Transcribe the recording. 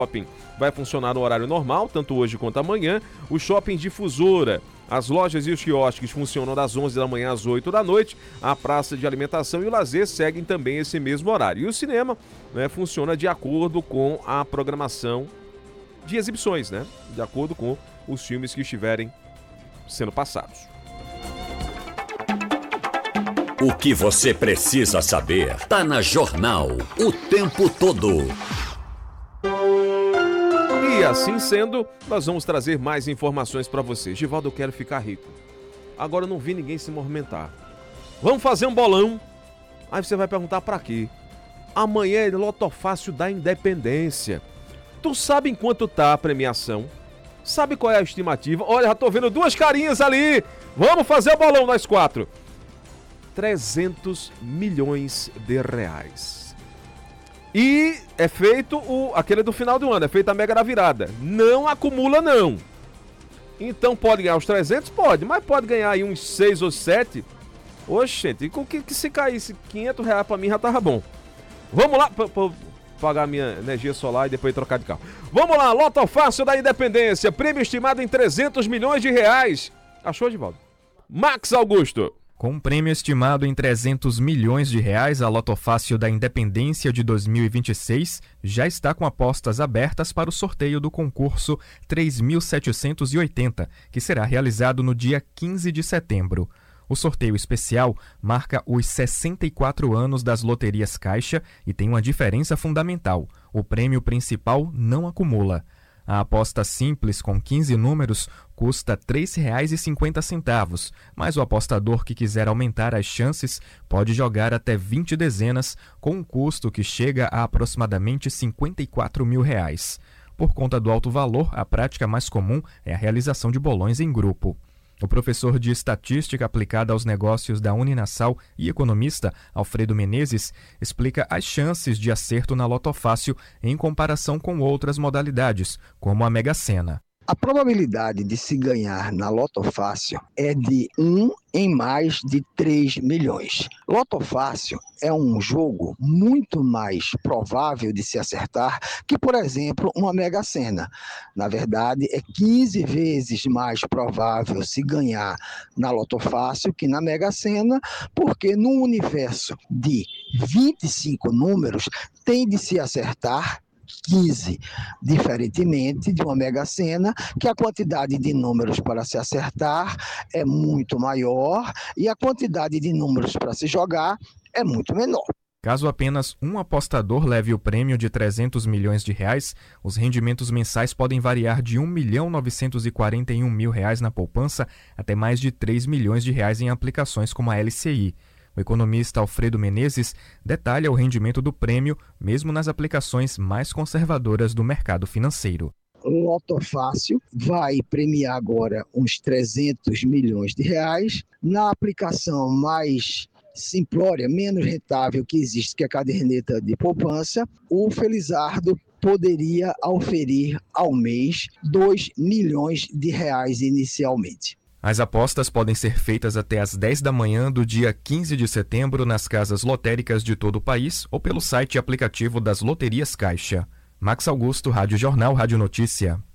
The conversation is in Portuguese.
shopping vai funcionar no horário normal, tanto hoje quanto amanhã. O shopping Difusora, as lojas e os quiosques funcionam das 11 da manhã às 8 da noite. A praça de alimentação e o lazer seguem também esse mesmo horário. E o cinema, né, funciona de acordo com a programação de exibições, né? De acordo com os filmes que estiverem sendo passados. O que você precisa saber tá na Jornal o tempo todo. E assim sendo, nós vamos trazer mais informações para você. Givaldo, eu quero ficar rico. Agora eu não vi ninguém se movimentar. Vamos fazer um bolão. Aí você vai perguntar para quê? Amanhã é Lotofácil da Independência. Tu sabe em quanto tá a premiação? Sabe qual é a estimativa? Olha, já tô vendo duas carinhas ali. Vamos fazer o bolão nós quatro. 300 milhões de reais. E é feito aquele do final do ano, é feita a mega da virada. Não acumula, não. Então pode ganhar os 300? Pode, mas pode ganhar aí uns 6 ou 7. Oxe, gente, com que se caísse 500 reais pra mim já tava bom. Vamos lá, pra pagar minha energia solar e depois trocar de carro. Vamos lá, Lotofácil da Independência, prêmio estimado em 300 milhões de reais. Achou, Givaldo? Max Augusto. Com um prêmio estimado em 300 milhões de reais, a Lotofácil da Independência de 2026 já está com apostas abertas para o sorteio do concurso 3.780, que será realizado no dia 15 de setembro. O sorteio especial marca os 64 anos das loterias Caixa e tem uma diferença fundamental: o prêmio principal não acumula. A aposta simples com 15 números custa R$ 3,50, mas o apostador que quiser aumentar as chances pode jogar até 20 dezenas com um custo que chega a aproximadamente R$ 54 mil. Por conta do alto valor, a prática mais comum é a realização de bolões em grupo. O professor de Estatística Aplicada aos Negócios da Uninasal e economista Alfredo Menezes explica as chances de acerto na Lotofácil em comparação com outras modalidades, como a Mega Sena. A probabilidade de se ganhar na Lotofácil é de 1 em mais de 3 milhões. Lotofácil é um jogo muito mais provável de se acertar que, por exemplo, uma Mega Sena. Na verdade, é 15 vezes mais provável se ganhar na Lotofácil que na Mega Sena, porque no universo de 25 números tem de se acertar 15, diferentemente de uma Mega Sena, que a quantidade de números para se acertar é muito maior e a quantidade de números para se jogar é muito menor. Caso apenas um apostador leve o prêmio de 300 milhões de reais, os rendimentos mensais podem variar de R$ 1.941.000 na poupança até mais de R$ 3 milhões em aplicações como a LCI. O economista Alfredo Menezes detalha o rendimento do prêmio, mesmo nas aplicações mais conservadoras do mercado financeiro. Lotofácil vai premiar agora uns 300 milhões de reais. Na aplicação mais simplória, menos rentável que existe, que é a caderneta de poupança, o Felizardo poderia auferir ao mês 2 milhões de reais inicialmente. As apostas podem ser feitas até às 10 da manhã do dia 15 de setembro nas casas lotéricas de todo o país ou pelo site e aplicativo das Loterias Caixa. Max Augusto, Rádio Jornal, Rádio Notícia.